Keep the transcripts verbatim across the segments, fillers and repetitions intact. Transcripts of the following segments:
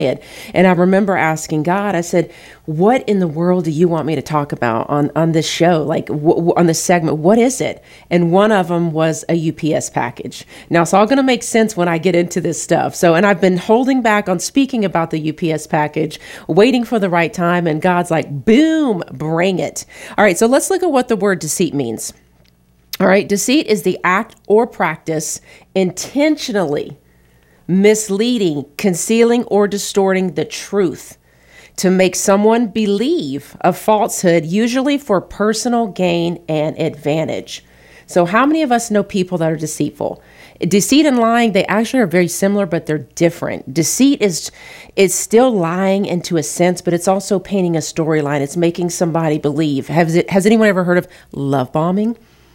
head. And I remember asking God, I said, what in the world do you want me to talk about on, on this show? Like w- w- on this segment, what is it? And one of them was a U P S package. Now it's all going to make sense when I get into this stuff. So, and I've been holding back on speaking about the U P S package, waiting for the right time. And God's like, boom, bring it. All right. So let's look at what the word deceit means. All right. Deceit is the act or practice intentionally misleading, concealing, or distorting the truth to make someone believe a falsehood, usually for personal gain and advantage. So how many of us know people that are deceitful? Deceit and lying, they actually are very similar, but they're different. Deceit is is still lying into a sense, but it's also painting a storyline. It's making somebody believe. Has it, has anyone ever heard of love bombing?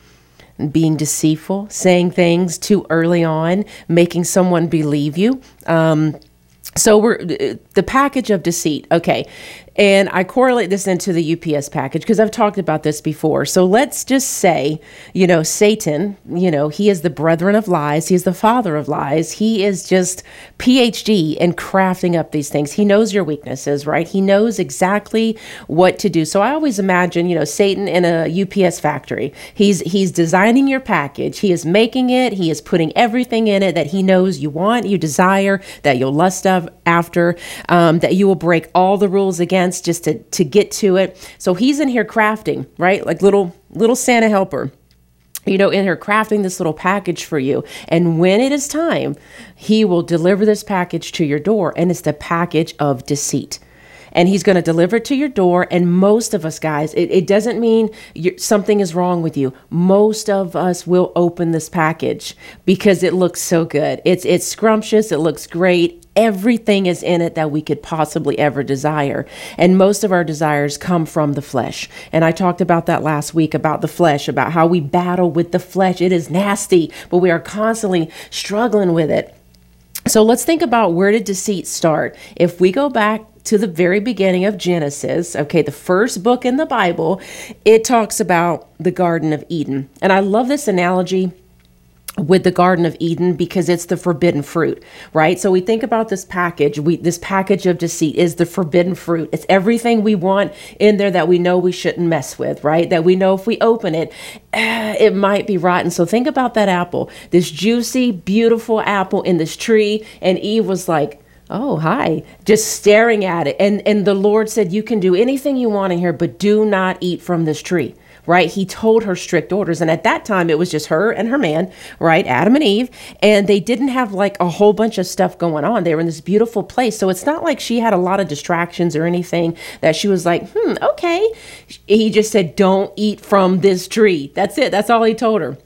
Being deceitful, saying things too early on, making someone believe you. Um, so we're the package of deceit. Okay. And I correlate this into the U P S package because I've talked about this before. So let's just say, you know, Satan, you know, he is the brethren of lies. He is the father of lies. He is just P H D in crafting up these things. He knows your weaknesses, right? He knows exactly what to do. So I always imagine, you know, Satan in a U P S factory. He's he's designing your package. He is making it. He is putting everything in it that he knows you want, you desire, that you'll lust of after, um, that you will break all the rules against just to, to get to it. So he's in here crafting, right? Like little, little Santa helper, you know, in here crafting this little package for you. And when it is time, he will deliver this package to your door. And it's the package of deceit. And he's going to deliver it to your door. And most of us, guys, it, it doesn't mean you're, something is wrong with you. Most of us will open this package because it looks so good. It's it's scrumptious. It looks great. Everything is in it that we could possibly ever desire. And most of our desires come from the flesh. And I talked about that last week, about the flesh, about how we battle with the flesh. It is nasty, but we are constantly struggling with it. So let's think about, where did deceit start? If we go back to the very beginning of Genesis, okay, the first book in the Bible, it talks about the Garden of Eden. And I love this analogy with the Garden of Eden because it's the forbidden fruit, right? So we think about this package, we this package of deceit is the forbidden fruit. It's everything we want in there that we know we shouldn't mess with, right? That we know if we open it, eh, it might be rotten. So think about that apple, this juicy, beautiful apple in this tree. And Eve was like, oh, hi, just staring at it. And, and the Lord said, you can do anything you want in here, but do not eat from this tree. Right? He told her strict orders. And at that time, it was just her and her man, right? Adam and Eve. And they didn't have like a whole bunch of stuff going on. They were in this beautiful place. So it's not like she had a lot of distractions or anything that she was like, hmm, okay. He just said, don't eat from this tree. That's it. That's all he told her.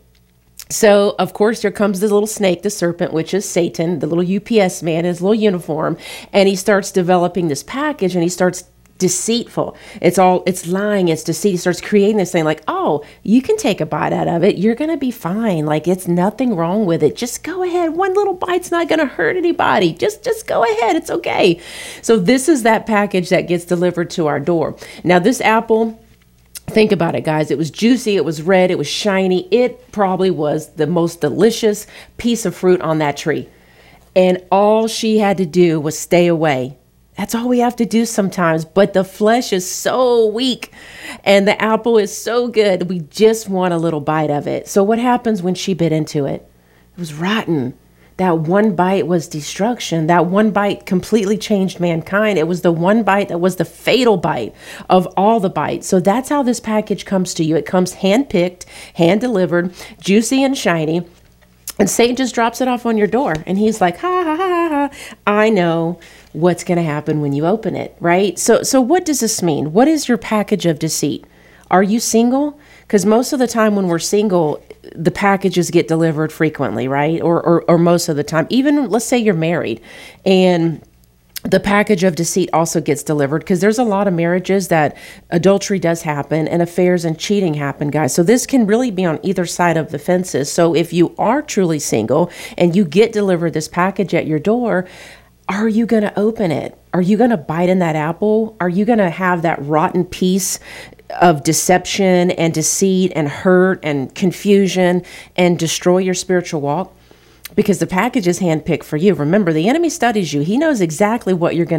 So, of course, there comes this little snake, the serpent, which is Satan, the little U P S man in his little uniform. And he starts developing this package and he starts deceitful. It's all, it's lying, it's deceit. He starts creating this thing like, oh, you can take a bite out of it. You're going to be fine. Like, it's nothing wrong with it. Just go ahead. One little bite's not going to hurt anybody. Just, just go ahead. It's okay. So this is that package that gets delivered to our door. Now, this apple, think about it, guys. It was juicy. It was red. It was shiny. It probably was the most delicious piece of fruit on that tree. And all she had to do was stay away. That's all we have to do sometimes. But the flesh is so weak and the apple is so good. We just want a little bite of it. So what happens when she bit into it? It was rotten. That one bite was destruction. That one bite completely changed mankind. It was the one bite that was the fatal bite of all the bites. So that's how this package comes to you. It comes hand-picked, hand-delivered, juicy and shiny. And Satan just drops it off on your door. And he's like, ha, ha, ha, ha. I know what's going to happen when you open it, right? So, so what does this mean? What is your package of deceit? Are you single? Because most of the time when we're single, the packages get delivered frequently, right? Or, or, or most of the time. Even let's say you're married and the package of deceit also gets delivered, because there's a lot of marriages that adultery does happen and affairs and cheating happen, guys. So this can really be on either side of the fences. So if you are truly single and you get delivered this package at your door, are you going to open it? Are you going to bite in that apple? Are you going to have that rotten piece of deception and deceit and hurt and confusion and destroy your spiritual walk? because the package is handpicked for you. Remember, the enemy studies you. He knows exactly what you're going